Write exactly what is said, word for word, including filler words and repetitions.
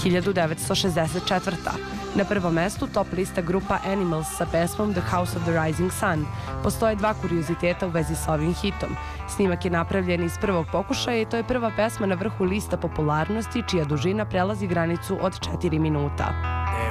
hiljadu devetsto šezdeset četvrta. Na prvom mestu top lista grupa Animals sa pesmom The House of the Rising Sun. Postoje dva kurioziteta u vezi sa ovim hitom. Snimak je napravljen iz prvog pokušaja i to je prva pesma na vrhu lista popularnosti čija dužina prelazi granicu od četiri minuta.